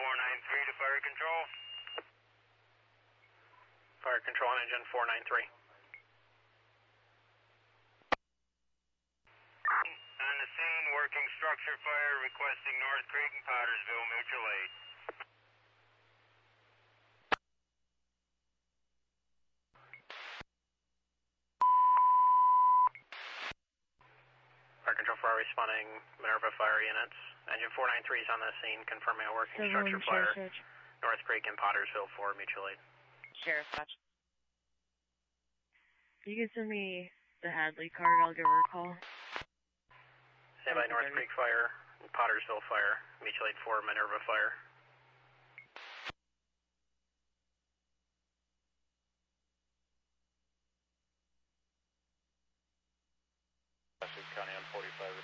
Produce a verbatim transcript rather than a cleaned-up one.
four nine three to fire control. Fire control on engine four nine three. On the scene, working structure fire, requesting North Creek and Pottersville mutual aid. Fire control fire responding Minerva fire units. Engine four nine three is on the scene, confirming a working Civil structure fire. Sheriff. North Creek and Pottersville for mutual aid. Sheriff, watch. You can send me the Hadley card, I'll give her a call. Stand by North Creek fire, Pottersville fire, mutual aid for Minerva fire. County on forty-five